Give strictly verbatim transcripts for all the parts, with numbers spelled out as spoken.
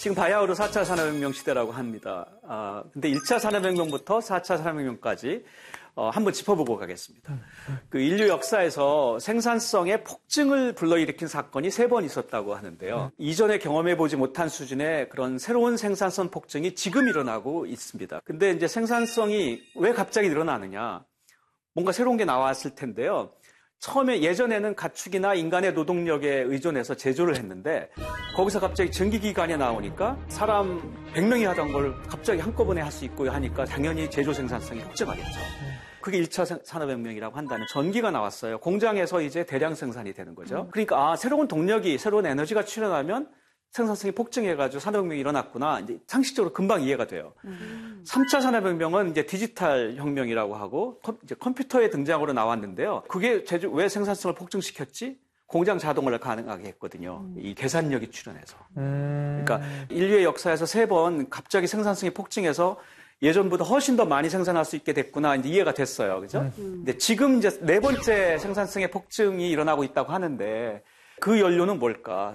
지금 바야흐로 사 차 산업혁명 시대라고 합니다. 아, 근데 일 차 산업혁명부터 사 차 산업혁명까지 어, 한번 짚어보고 가겠습니다. 그 인류 역사에서 생산성의 폭증을 불러일으킨 사건이 세 번 있었다고 하는데요. 이전에 경험해보지 못한 수준의 그런 새로운 생산성 폭증이 지금 일어나고 있습니다. 근데 이제 생산성이 왜 갑자기 늘어나느냐? 뭔가 새로운 게 나왔을 텐데요. 처음에 예전에는 가축이나 인간의 노동력에 의존해서 제조를 했는데 거기서 갑자기 전기기관이 나오니까 사람 백 명이 하던 걸 갑자기 한꺼번에 할 수 있고 하니까 당연히 제조 생산성이 폭증하겠죠. 그게 일 차 산업혁명이라고 한다면 전기가 나왔어요. 공장에서 이제 대량 생산이 되는 거죠. 그러니까 아, 새로운 동력이, 새로운 에너지가 출현하면 생산성이 폭증해가지고 산업혁명이 일어났구나. 이제 상식적으로 금방 이해가 돼요. 음. 삼 차 산업혁명은 이제 디지털 혁명이라고 하고 컴, 이제 컴퓨터의 등장으로 나왔는데요. 그게 제조, 왜 생산성을 폭증시켰지? 공장 자동화를 가능하게 했거든요. 음. 이 계산력이 출현해서. 음. 그러니까 인류의 역사에서 세 번 갑자기 생산성이 폭증해서 예전보다 훨씬 더 많이 생산할 수 있게 됐구나. 이제 이해가 됐어요. 그죠? 음. 근데 지금 이제 네 번째 생산성의 폭증이 일어나고 있다고 하는데 그 연료는 뭘까?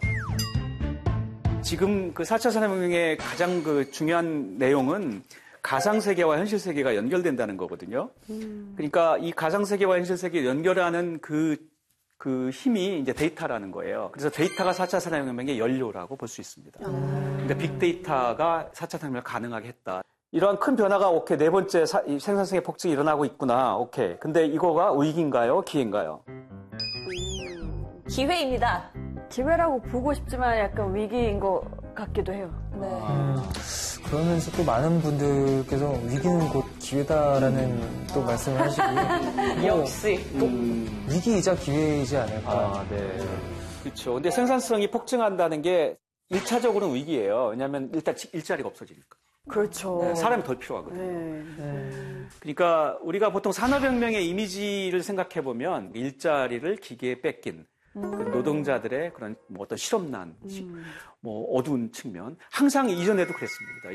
지금 그 사 차 산업혁명의 가장 그 중요한 내용은 가상세계와 현실세계가 연결된다는 거거든요. 음. 그러니까 이 가상세계와 현실세계를 연결하는 그, 그 힘이 이제 데이터라는 거예요. 그래서 데이터가 사 차 산업혁명의 연료라고 볼 수 있습니다. 음. 그러니까 빅데이터가 사 차 산업혁명을 가능하게 했다. 이러한 큰 변화가 오케이, 네 번째 사, 생산성의 폭증이 일어나고 있구나. 오케이. 근데 이거가 위기인가요? 기회인가요? 기회입니다. 기회라고 보고 싶지만 약간 위기인 것 같기도 해요. 네. 음, 그러면서 또 많은 분들께서 위기는 곧 기회다라는 음. 또 말씀을 하시고 역시 또 음. 위기이자 기회이지 않을까. 아, 네. 그렇죠. 근데 생산성이 폭증한다는 게 일 차적으로는 위기예요. 왜냐하면 일단 일자리가 없어지니까. 그렇죠. 네, 사람이 덜 필요하거든요. 네. 네. 그러니까 우리가 보통 산업혁명의 이미지를 생각해 보면 일자리를 기계에 뺏긴 음. 그 노동자들의 그런 뭐 어떤 실업난, 음. 뭐 어두운 측면 항상 이전에도 그랬습니다.